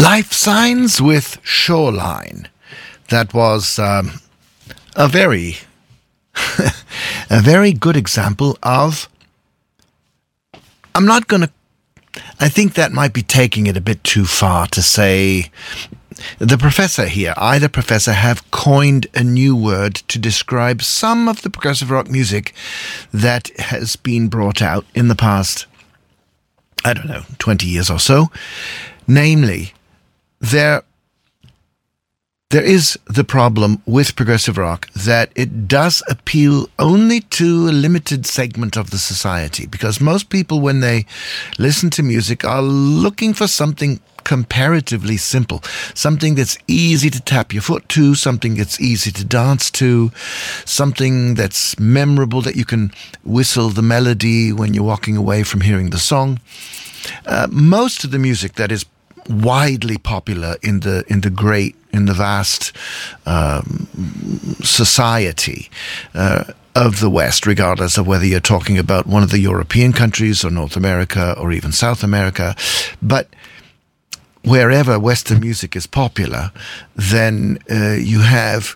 Life Signs with Shoreline. That was a very good example of, I think that might be taking it a bit too far to say, the professor here, either professor, have coined a new word to describe some of the progressive rock music that has been brought out in the past, 20 years or so. Namely, there is the problem with progressive rock that it does appeal only to a limited segment of the society, because most people, when they listen to music, are looking for something comparatively simple, something that's easy to tap your foot to, something that's easy to dance to, something that's memorable, that you can whistle the melody when you're walking away from hearing the song. Most of the music that is widely popular in the vast society of the West, regardless of whether you're talking about one of the European countries or North America or even South America, but wherever Western music is popular, then you have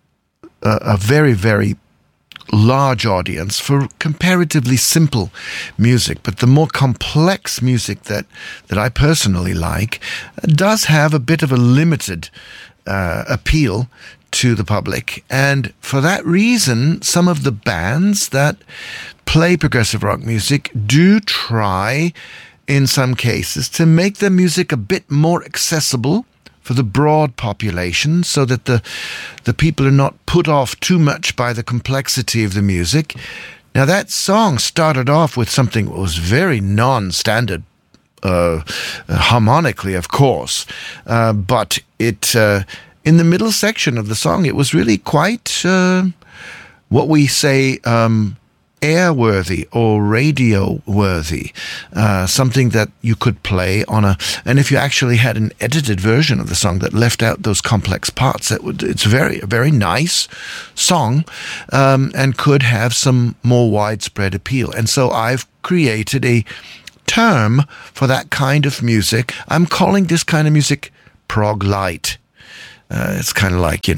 a very, very large audience for comparatively simple music. But the more complex music that I personally like does have a bit of a limited appeal to the public. And for that reason, some of the bands that play progressive rock music do try, in some cases, to make their music a bit more accessible for the broad population, so that the people are not put off too much by the complexity of the music. Now, that song started off with something that was very non-standard, harmonically, of course, but it in the middle section of the song, it was really quite what we say airworthy or radio-worthy, something that you could play on and if you actually had an edited version of the song that left out those complex parts, it's a very nice song, and could have some more widespread appeal. And so I've created a term for that kind of music. I'm calling this kind of music prog light. It's kind of like,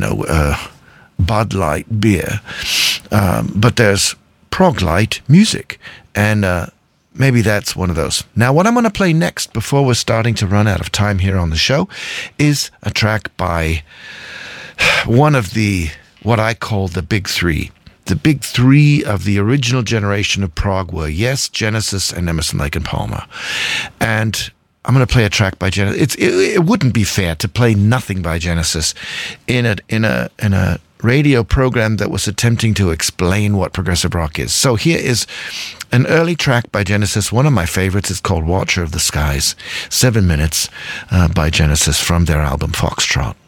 Bud Light beer, but there's prog light music, and maybe that's one of those. Now, what I'm going to play next, before we're starting to run out of time here on the show, is a track by one of what I call the big three. The big three of the original generation of prog were, yes, Genesis and Emerson, Lake and Palmer. And I'm going to play a track by Genesis. It wouldn't be fair to play nothing by Genesis in a radio program that was attempting to explain what progressive rock is. So here is an early track by Genesis. One of my favorites is called Watcher of the Skies. 7 minutes by Genesis from their album Foxtrot.